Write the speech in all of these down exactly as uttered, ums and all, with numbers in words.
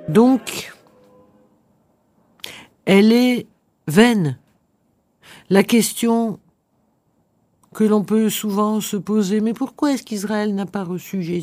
Donc, elle est vaine. La question que l'on peut souvent se poser, mais pourquoi est-ce qu'Israël n'a pas reçu Jésus ?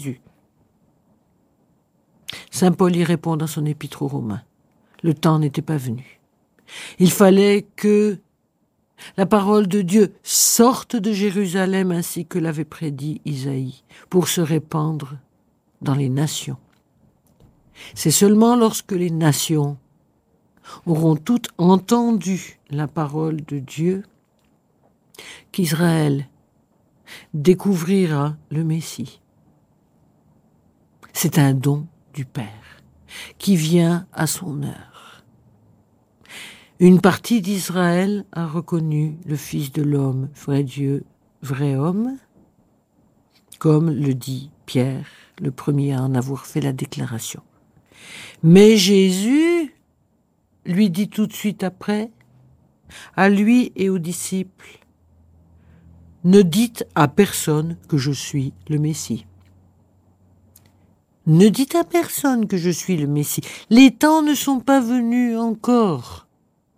Saint Paul y répond dans son épître aux Romains. Le temps n'était pas venu. Il fallait que la parole de Dieu sorte de Jérusalem ainsi que l'avait prédit Isaïe, pour se répandre dans les nations. C'est seulement lorsque les nations auront toutes entendu la parole de Dieu qu'Israël découvrira le Messie. C'est un don du Père qui vient à son heure. Une partie d'Israël a reconnu le Fils de l'homme, vrai Dieu, vrai homme, comme le dit Pierre, le premier à en avoir fait la déclaration. Mais Jésus lui dit tout de suite après, à lui et aux disciples, « Ne dites à personne que je suis le Messie. » Ne dites à personne que je suis le Messie. Les temps ne sont pas venus encore.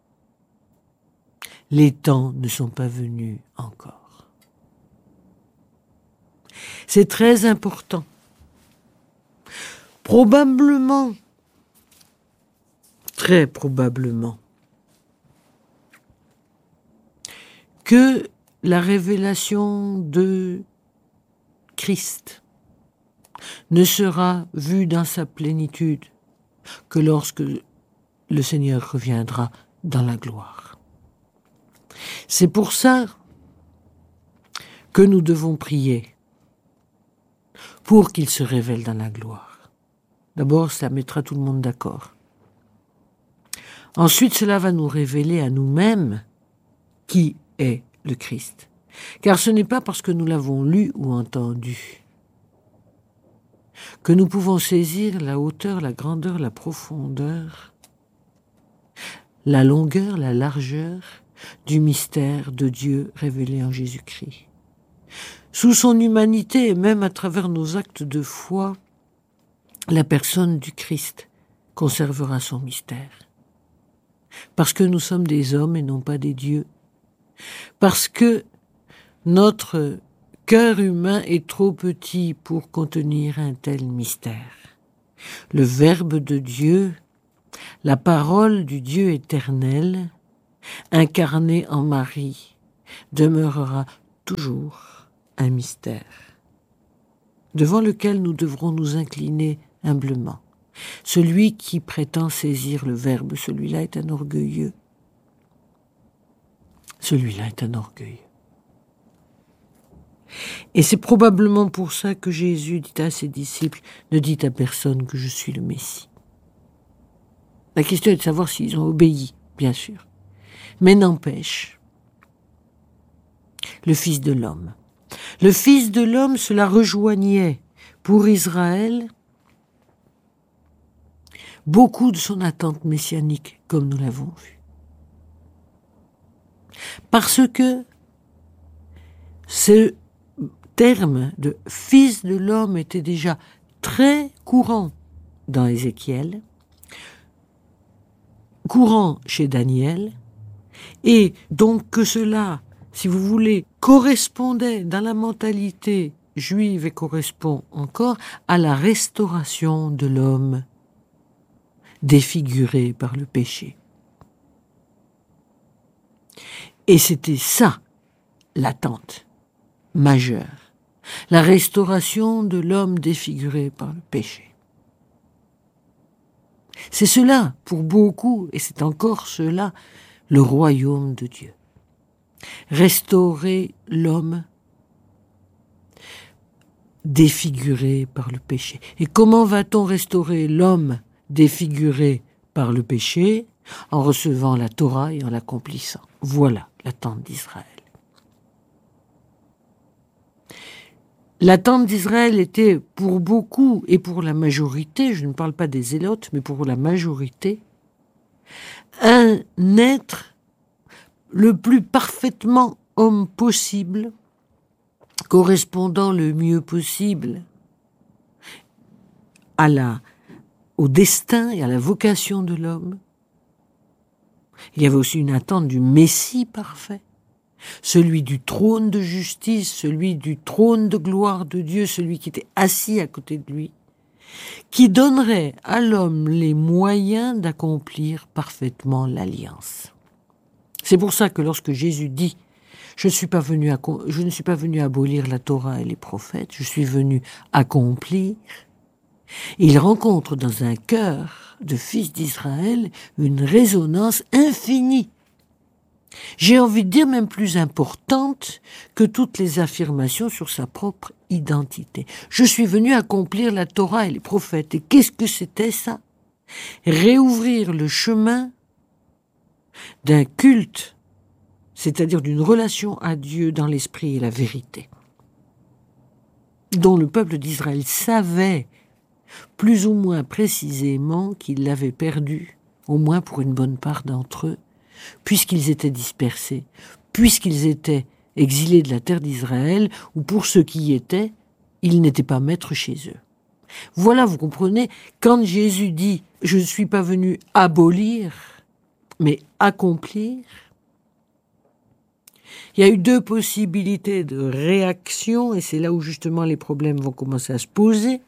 Les temps ne sont pas venus encore. C'est très important. Probablement, très probablement, que la révélation de Christ ne sera vue dans sa plénitude que lorsque le Seigneur reviendra dans la gloire. C'est pour ça que nous devons prier pour qu'il se révèle dans la gloire. D'abord, ça mettra tout le monde d'accord. Ensuite, cela va nous révéler à nous-mêmes qui est le Christ. Car ce n'est pas parce que nous l'avons lu ou entendu que nous pouvons saisir la hauteur, la grandeur, la profondeur, la longueur, la largeur du mystère de Dieu révélé en Jésus-Christ. Sous son humanité et même à travers nos actes de foi, la personne du Christ conservera son mystère. Parce que nous sommes des hommes et non pas des dieux. Parce que notre cœur humain est trop petit pour contenir un tel mystère. Le Verbe de Dieu, la parole du Dieu éternel, incarné en Marie, demeurera toujours un mystère, devant lequel nous devrons nous incliner humblement. Celui qui prétend saisir le Verbe, celui-là est un orgueilleux. Celui-là est un orgueilleux. Et c'est probablement pour ça que Jésus dit à ses disciples, ne dites à personne que je suis le Messie. La question est de savoir s'ils ont obéi, bien sûr. Mais n'empêche, le Fils de l'homme. Le Fils de l'homme, cela rejoignait pour Israël beaucoup de son attente messianique, comme nous l'avons vu. Parce que ce terme de Fils de l'homme était déjà très courant dans Ézéchiel, courant chez Daniel, et donc que cela, si vous voulez, correspondait dans la mentalité juive et correspond encore à la restauration de l'homme défiguré par le péché. Et c'était ça, l'attente majeure, la restauration de l'homme défiguré par le péché. C'est cela, pour beaucoup, et c'est encore cela, le royaume de Dieu. Restaurer l'homme défiguré par le péché. Et comment va-t-on restaurer l'homme défiguré par le péché? En recevant la Torah et en l'accomplissant. Voilà l'attente d'Israël. L'attente d'Israël était pour beaucoup et pour la majorité, je ne parle pas des zélotes, mais pour la majorité, un être le plus parfaitement homme possible, correspondant le mieux possible à la au destin et à la vocation de l'homme. Il y avait aussi une attente du Messie parfait, celui du trône de justice, celui du trône de gloire de Dieu, celui qui était assis à côté de lui, qui donnerait à l'homme les moyens d'accomplir parfaitement l'alliance. C'est pour ça que lorsque Jésus dit « Je ne suis pas venu à, je ne suis pas venu abolir la Torah et les prophètes, je suis venu accomplir », il rencontre dans un cœur de fils d'Israël une résonance infinie. J'ai envie de dire même plus importante que toutes les affirmations sur sa propre identité. Je suis venu accomplir la Torah et les prophètes. Et qu'est-ce que c'était ça? Réouvrir le chemin d'un culte, c'est-à-dire d'une relation à Dieu dans l'esprit et la vérité, dont le peuple d'Israël savait plus ou moins précisément qu'il l'avait perdu, au moins pour une bonne part d'entre eux, puisqu'ils étaient dispersés, puisqu'ils étaient exilés de la terre d'Israël, ou pour ceux qui y étaient, ils n'étaient pas maîtres chez eux. Voilà, vous comprenez, quand Jésus dit « Je ne suis pas venu abolir », mais accomplir, il y a eu deux possibilités de réaction, et c'est là où justement les problèmes vont commencer à se poser.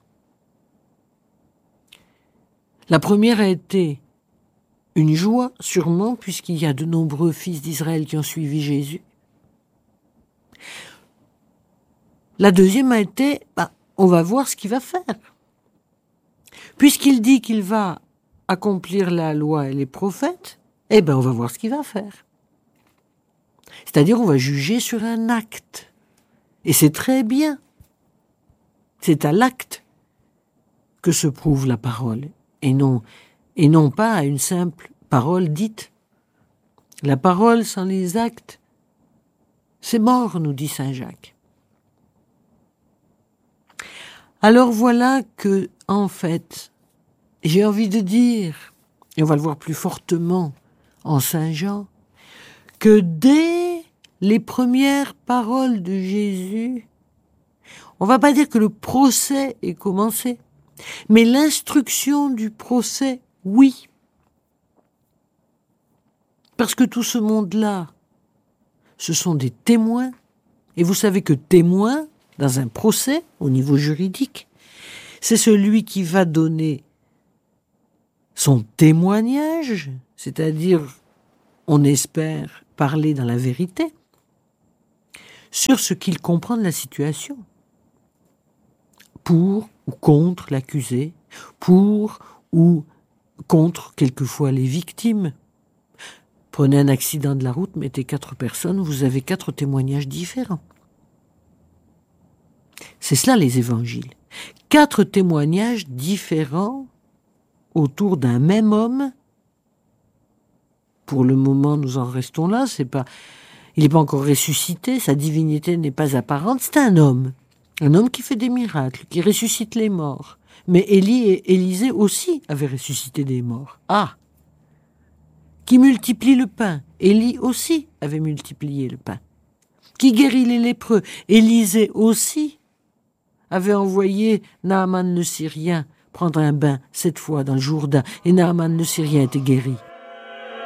La première a été une joie, sûrement, puisqu'il y a de nombreux fils d'Israël qui ont suivi Jésus. La deuxième a été, bah, on va voir ce qu'il va faire. Puisqu'il dit qu'il va accomplir la loi et les prophètes, eh ben, on va voir ce qu'il va faire. C'est-à-dire, on va juger sur un acte. Et c'est très bien. C'est à l'acte que se prouve la parole. Et non, et non pas à une simple parole dite. La parole sans les actes, c'est mort, nous dit saint Jacques. Alors voilà que, en fait, j'ai envie de dire, et on va le voir plus fortement en saint Jean, que dès les premières paroles de Jésus, on ne va pas dire que le procès est commencé, mais l'instruction du procès, oui. Parce que tout ce monde-là, ce sont des témoins. Et vous savez que témoin, dans un procès, au niveau juridique, c'est celui qui va donner son témoignage, c'est-à-dire, on espère parler dans la vérité, sur ce qu'il comprend de la situation. Pour ou contre l'accusé, pour ou contre quelquefois les victimes. Prenez un accident de la route, mettez quatre personnes, vous avez quatre témoignages différents. C'est cela les évangiles. Quatre témoignages différents autour d'un même homme. Pour le moment, nous en restons là. C'est pas, il n'est pas encore ressuscité, sa divinité n'est pas apparente. C'est un homme. Un homme qui fait des miracles, qui ressuscite les morts. Mais Élie et Élisée aussi avaient ressuscité des morts. Ah! Qui multiplie le pain. Élie aussi avait multiplié le pain. Qui guérit les lépreux. Élisée aussi avait envoyé Naaman le Syrien prendre un bain, cette fois dans le Jourdain. Et Naaman le Syrien était guéri.